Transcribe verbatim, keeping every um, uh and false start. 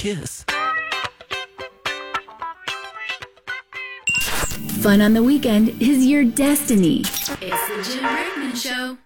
kiss. Fun on the weekend is your destiny. It's the Jim Brickman Show.